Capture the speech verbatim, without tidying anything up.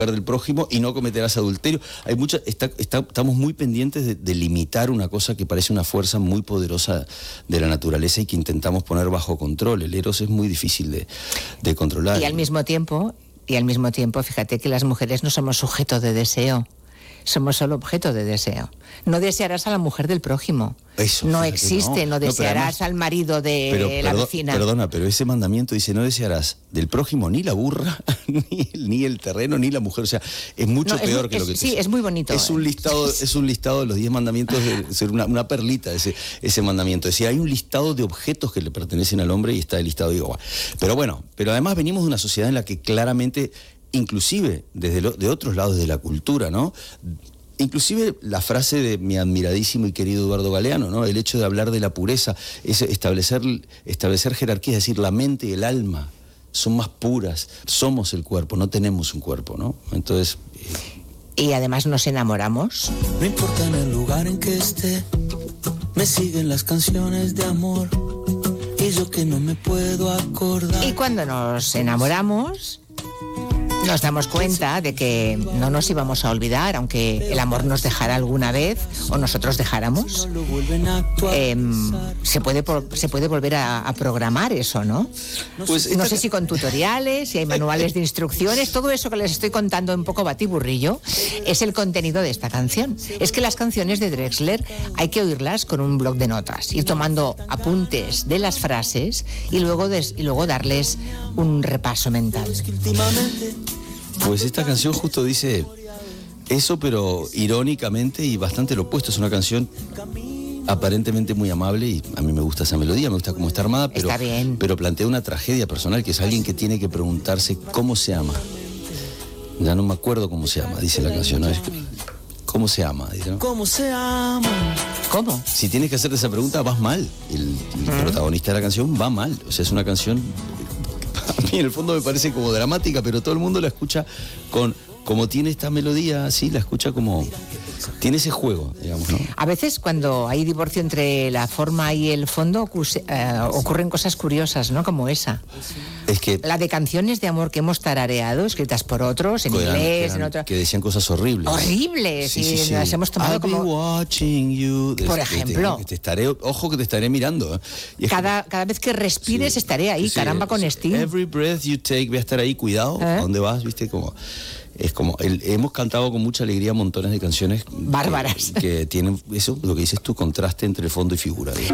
del prójimo y no cometerás adulterio. Hay mucha, está, está, estamos muy pendientes de, de limitar una cosa que parece una fuerza muy poderosa de la naturaleza y que intentamos poner bajo control. El eros es muy difícil de, de controlar. Y al mismo tiempo, y al mismo tiempo, fíjate que las mujeres no somos sujeto de deseo. Somos solo objeto de deseo. No desearás a la mujer del prójimo. Eso, no fíjate, existe, no, no desearás además, al marido de pero, la perdón, vecina. Perdona, pero ese mandamiento dice, no desearás del prójimo ni la burra, ni, ni el terreno, ni la mujer. O sea, es mucho no, peor es, que es, lo que... Sí, es muy bonito. Es un listado, es un listado de los diez mandamientos, de ser una, una perlita ese, ese mandamiento. Es decir, hay un listado de objetos que le pertenecen al hombre y está el listado de igual. Pero bueno, pero además venimos de una sociedad en la que claramente, inclusive desde lo, de otros lados de la cultura, ¿no? Inclusive la frase de mi admiradísimo y querido Eduardo Galeano, ¿no? El hecho de hablar de la pureza, es establecer, establecer jerarquías, es decir, la mente y el alma son más puras, somos el cuerpo, no tenemos un cuerpo, ¿no? Entonces... Eh... Y además nos enamoramos. No importa en el lugar en que esté, me siguen las canciones de amor, y yo que no me puedo acordar. Y cuando nos enamoramos... nos damos cuenta de que no nos íbamos a olvidar, aunque el amor nos dejara alguna vez o nosotros dejáramos. Eh, se puede se puede volver a, a programar eso, ¿no? Pues esta... No sé si con tutoriales, si hay manuales de instrucciones, todo eso que les estoy contando un poco batiburrillo es el contenido de esta canción. Es que las canciones de Drexler hay que oírlas con un bloc de notas, ir tomando apuntes de las frases y luego, des, y luego darles un repaso mental. Pues esta canción justo dice eso, pero irónicamente y bastante lo opuesto. Es una canción aparentemente muy amable y a mí me gusta esa melodía, me gusta cómo está armada, pero, está bien. pero plantea una tragedia personal, que es alguien que tiene que preguntarse cómo se ama. Ya no me acuerdo cómo se llama, dice la canción, ¿no? Es que, ¿cómo se ama? Dice, ¿no? ¿Cómo se ama? ¿Cómo? Si tienes que hacerte esa pregunta, vas mal. El, el ¿Mm? protagonista de la canción va mal. O sea, es una canción... A mí en el fondo me parece como dramática, pero todo el mundo la escucha con, como tiene esta melodía así, la escucha como, tiene ese juego, digamos, ¿no? A veces cuando hay divorcio entre la forma y el fondo ocurre, eh, ocurren cosas curiosas, ¿no? Como esa. Es que la de canciones de amor que hemos tarareado, escritas por otros, en eran, inglés, eran, en otro... que decían cosas horribles. Horribles, sí, y sí, sí. las hemos tomado I'll como... be watching you. Por te, ejemplo. Te, te estaré, ojo que te estaré mirando. ¿eh? Y cada, cada vez que respires sí, estaré ahí, sí, caramba con sí. Sting. Every breath you take, voy a estar ahí, cuidado, ¿Eh? ¿A dónde vas? ¿Viste? Como... Es como, el, hemos cantado con mucha alegría montones de canciones bárbaras que, que tienen eso, lo que dices tú, contraste entre fondo y figura, ¿sí?